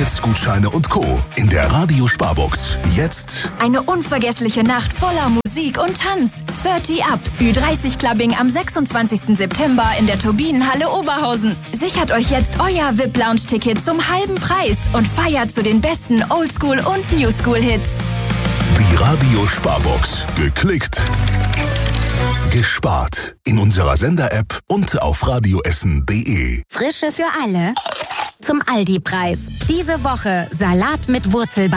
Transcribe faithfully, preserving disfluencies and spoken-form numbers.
Tickets, Gutscheine und Co. in der Radio Sparbox. Jetzt eine unvergessliche Nacht voller Musik und Tanz. dreißig Up, Ü dreißig Clubbing am sechsundzwanzigsten September in der Turbinenhalle Oberhausen. Sichert euch jetzt euer V I P-Lounge-Ticket zum halben Preis und feiert zu den besten Oldschool- und Newschool-Hits. die Radio Sparbox. Geklickt, gespart. In unserer Sender-App und auf radioessen punkt de. Frische für alle zum Aldi-Preis. Diese Woche Salat mit Wurzelbeeren.